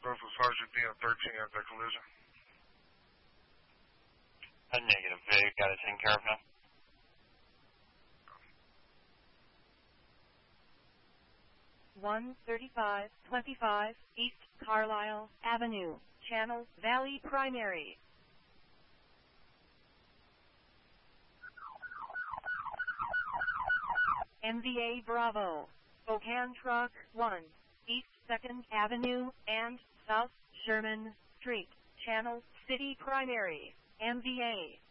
Both as far as your DN13 at that collision. A negative, Vic. Got it taken care of now. (13525) East Carlisle Avenue, Channel Valley Primary. MVA Bravo, Spokane Truck 1, East 2nd Avenue and South Sherman Street, Channel City Primary, MVA.